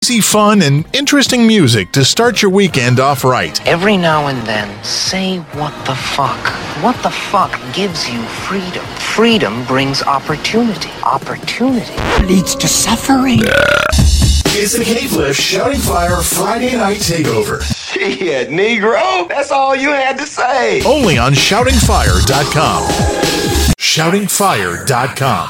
Easy fun and interesting music to start your weekend off right. Every now and then, say what the fuck. What the fuck gives you freedom? Freedom brings opportunity. Opportunity leads to suffering. It's the K-Flip Shouting Fire Friday Night Takeover. Shit, Negro, that's all you had to say. Only on ShoutingFire.com. ShoutingFire.com.